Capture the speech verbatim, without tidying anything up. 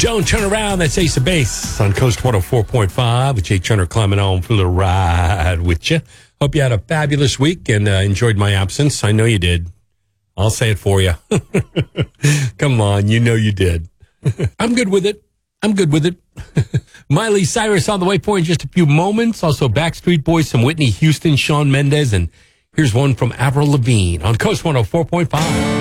Don't Turn Around, that's Ace of Base on Coast one oh four point five with Jake Turner climbing on for the ride with you. Hope you had a fabulous week and uh, enjoyed my absence. I know you did. I'll say it for you. Come on, you know you did. I'm good with it. I'm good with it. Miley Cyrus on the way for in just a few moments. Also Backstreet Boys, some Whitney Houston, Shawn Mendes, and here's one from Avril Lavigne on Coast one oh four point five.